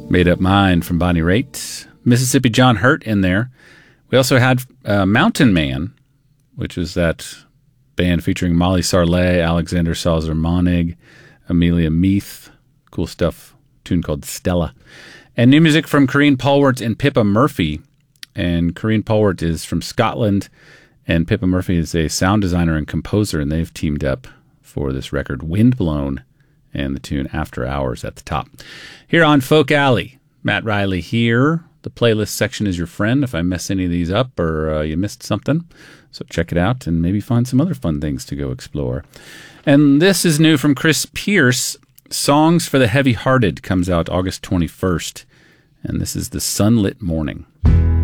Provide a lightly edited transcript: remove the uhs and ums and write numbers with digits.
Made Up Mind from Bonnie Raitt. Mississippi John Hurt in there. We also had Mountain Man, which was that band featuring Molly Sarlé, Alexander Salzer-Monig, Amelia Meath. Cool stuff. Tune called Stella. And new music from Corrine Polwart and Pippa Murphy. And Corrine Polwart is from Scotland, and Pippa Murphy is a sound designer and composer, and they've teamed up for this record, Windblown, and the tune After Hours at the top. Here on Folk Alley, Matt Riley here. The playlist section is your friend if I mess any of these up or you missed something. So check it out and maybe find some other fun things to go explore. And this is new from Chris Pierce. Songs for the Heavy-Hearted comes out August 21st. And this is The Sunlit Morning.